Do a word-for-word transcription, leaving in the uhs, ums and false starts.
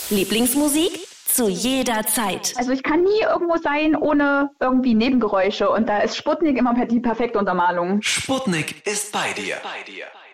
Lieblingsmusik zu jeder Zeit. Also ich kann nie irgendwo sein ohne irgendwie Nebengeräusche und da ist Sputnik immer die perfekte Untermalung. Sputnik ist bei dir. Bei dir.